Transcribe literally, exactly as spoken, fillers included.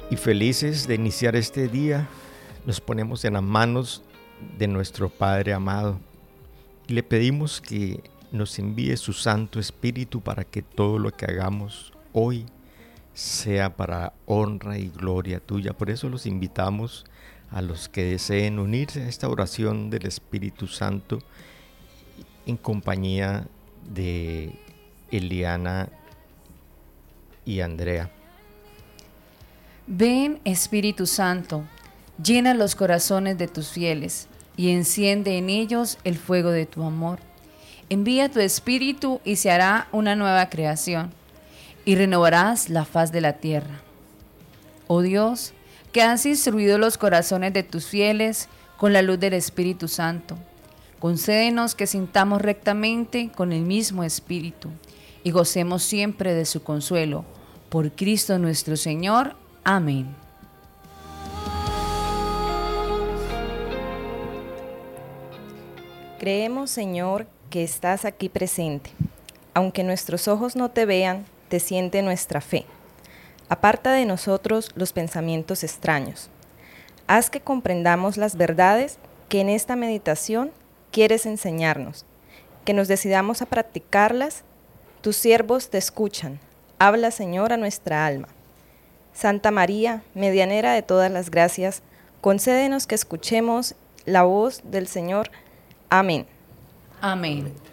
Y felices de iniciar este día, nos ponemos en las manos de nuestro Padre amado y le pedimos que nos envíe su Santo Espíritu para que todo lo que hagamos hoy sea para honra y gloria tuya. Por eso los invitamos a los que deseen unirse a esta oración del Espíritu Santo en compañía de Eliana y Andrea. Ven, Espíritu Santo, llena los corazones de tus fieles y enciende en ellos el fuego de tu amor. Envía tu Espíritu y se hará una nueva creación y renovarás la faz de la tierra. Oh Dios, que has instruido los corazones de tus fieles con la luz del Espíritu Santo, concédenos que sintamos rectamente con el mismo Espíritu y gocemos siempre de su consuelo. Por Cristo nuestro Señor. Amén. Creemos, Señor, que estás aquí presente. Aunque nuestros ojos no te vean, te siente nuestra fe. Aparta de nosotros los pensamientos extraños. Haz que comprendamos las verdades que en esta meditación quieres enseñarnos, que nos decidamos a practicarlas. Tus siervos te escuchan. Habla, Señor, a nuestra alma. Santa María, medianera de todas las gracias, concédenos que escuchemos la voz del Señor. Amén. Amén.